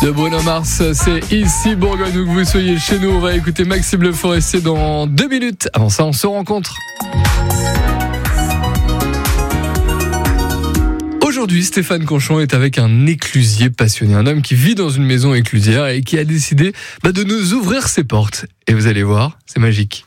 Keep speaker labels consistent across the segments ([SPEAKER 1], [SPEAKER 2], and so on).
[SPEAKER 1] de Bruno Mars, c'est ici Bourgogne, où que vous soyez chez nous. On va écouter Maxime Le Forestier dans 2 minutes. Avant ça, on se rencontre. Aujourd'hui, Stéphane Conchon est avec un éclusier passionné, un homme qui vit dans une maison éclusière et qui a décidé de nous ouvrir ses portes. Et vous allez voir, c'est magique.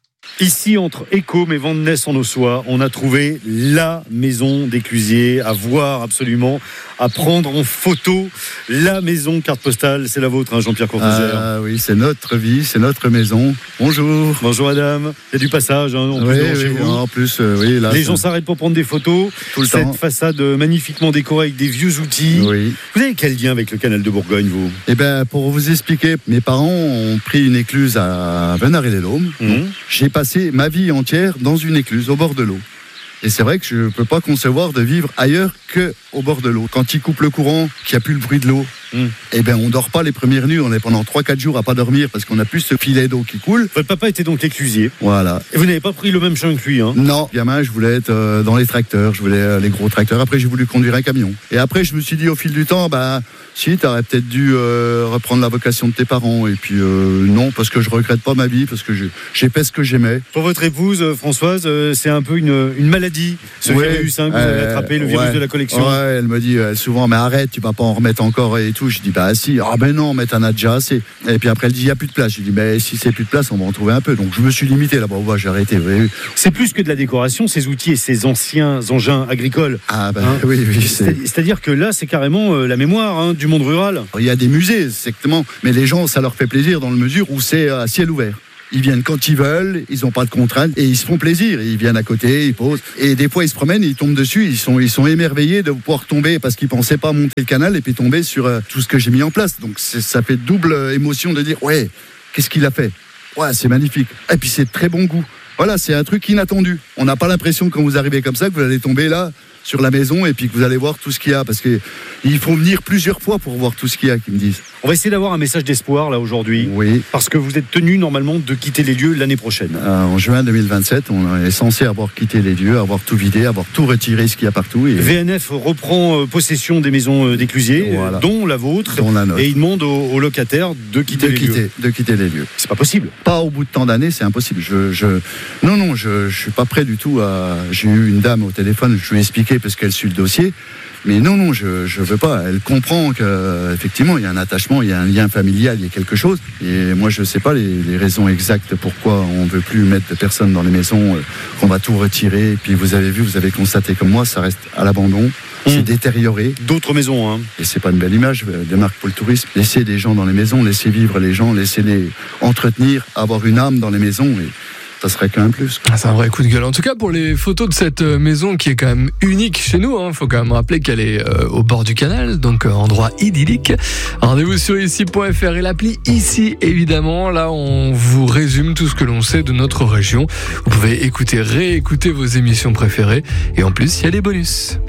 [SPEAKER 2] Ici, entre Écôme et Vandenesse en Ossois, on a trouvé la maison d'éclusier à voir absolument, à prendre en photo. La maison carte postale, c'est la vôtre, Jean-Pierre Courtoisière.
[SPEAKER 3] Ah oui, c'est notre vie, c'est notre maison. Bonjour.
[SPEAKER 2] Bonjour madame. Il y a du passage en plus chez vous.
[SPEAKER 3] En plus, oui. Là,
[SPEAKER 2] les gens s'arrêtent pour prendre des photos.
[SPEAKER 3] Tout le
[SPEAKER 2] Cette
[SPEAKER 3] temps.
[SPEAKER 2] façade magnifiquement décorée avec des vieux outils.
[SPEAKER 3] Oui.
[SPEAKER 2] Vous avez quel lien avec le canal de Bourgogne, vous ?
[SPEAKER 3] Eh bien, pour vous expliquer, mes parents ont pris une écluse à Venaré-les-Laumes. J'ai passé ma vie entière dans une écluse au bord de l'eau. Et c'est vrai que je ne peux pas concevoir de vivre ailleurs qu'au bord de l'eau. Quand il coupe le courant, qu'il n'y a plus le bruit de l'eau, eh bien, on ne dort pas les premières nuits. On est pendant 3-4 jours à pas dormir parce qu'on n'a plus ce filet d'eau qui coule.
[SPEAKER 2] Votre papa était donc éclusier.
[SPEAKER 3] Voilà.
[SPEAKER 2] Et vous n'avez pas pris le même chemin que lui,
[SPEAKER 3] Non, gamin, je voulais être dans les tracteurs, je voulais les gros tracteurs. Après, j'ai voulu conduire un camion. Et après, je me suis dit au fil du temps, si, t'aurais peut-être dû reprendre la vocation de tes parents. Et puis non, parce que je regrette pas ma vie, parce que j'ai fait ce que j'aimais.
[SPEAKER 2] Pour votre épouse, Françoise, c'est un peu une maladie, ce virus que vous avez attrapé, le virus de la collection.
[SPEAKER 3] Ouais, elle me dit souvent, mais arrête, tu vas pas en remettre encore et tout. Je dis, si. Ah ben non, mais t'en as déjà assez. Et puis après, elle dit, il n'y a plus de place. Je dis, mais si c'est plus de place, on va en trouver un peu. Donc je me suis limité là-bas. J'ai arrêté. Oui.
[SPEAKER 2] C'est plus que de la décoration, ces outils et ces anciens engins agricoles.
[SPEAKER 3] Oui.
[SPEAKER 2] C'est-à-dire que là, c'est carrément la mémoire du monde rural.
[SPEAKER 3] Il y a des musées, exactement. Mais les gens, ça leur fait plaisir dans la mesure où c'est à ciel ouvert. Ils viennent quand ils veulent, ils n'ont pas de contraintes et ils se font plaisir. Ils viennent à côté, ils posent. Et des fois, ils se promènent, ils tombent dessus. Ils sont émerveillés de pouvoir tomber parce qu'ils ne pensaient pas monter le canal et puis tomber sur tout ce que j'ai mis en place. Donc ça fait double émotion de dire, ouais, qu'est-ce qu'il a fait ? Ouais, c'est magnifique. Et puis c'est de très bon goût. Voilà, c'est un truc inattendu. On n'a pas l'impression quand vous arrivez comme ça que vous allez tomber là sur la maison et puis que vous allez voir tout ce qu'il y a, parce qu'il faut venir plusieurs fois pour voir tout ce qu'il y a, qu'ils me disent.
[SPEAKER 2] On va essayer d'avoir un message d'espoir là aujourd'hui.
[SPEAKER 3] Oui.
[SPEAKER 2] Parce que vous êtes tenu normalement de quitter les lieux l'année prochaine.
[SPEAKER 3] En juin 2027, on est censé avoir quitté les lieux, avoir tout vidé, avoir tout retiré ce qu'il y a partout. Et
[SPEAKER 2] VNF reprend possession des maisons d'éclusiers,
[SPEAKER 3] voilà.
[SPEAKER 2] Dont la vôtre,
[SPEAKER 3] dont la nôtre.
[SPEAKER 2] Et il demande aux locataires de quitter les lieux.
[SPEAKER 3] De quitter les lieux.
[SPEAKER 2] C'est pas possible.
[SPEAKER 3] Pas au bout de tant d'années, c'est impossible. Non, je suis pas prêt du tout à. J'ai eu une dame au téléphone, je lui ai expliqué parce qu'elle suit le dossier. Mais non, je veux pas. Elle comprend qu'effectivement, il y a un attachement, il y a un lien familial, il y a quelque chose. Et moi, je sais pas les raisons exactes pourquoi on veut plus mettre de personnes dans les maisons, qu'on va tout retirer. Et puis vous avez constaté comme moi, ça reste à l'abandon. C'est détérioré.
[SPEAKER 2] D'autres maisons,
[SPEAKER 3] Et c'est pas une belle image des marques pour le tourisme. Laissez des gens dans les maisons, laissez vivre les gens, laissez-les entretenir, avoir une âme dans les maisons. Et ça serait qu'un plus.
[SPEAKER 1] C'est un vrai coup de gueule. En tout cas, pour les photos de cette maison qui est quand même unique chez nous, faut quand même rappeler qu'elle est au bord du canal, donc endroit idyllique. Rendez-vous sur ici.fr et l'appli Ici, évidemment. Là, on vous résume tout ce que l'on sait de notre région. Vous pouvez réécouter vos émissions préférées. Et en plus, il y a des bonus.